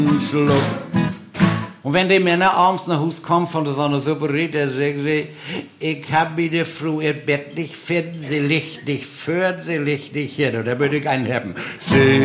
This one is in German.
Schluck. Und wenn die Männer abends nach Hause kommen von der Sonne Suppe, dann sagen sie, ich hab mir die Frau ihr Bett nicht finden, sie liegt nicht für, sie liegt nicht hin. Und da würde ich einen haben.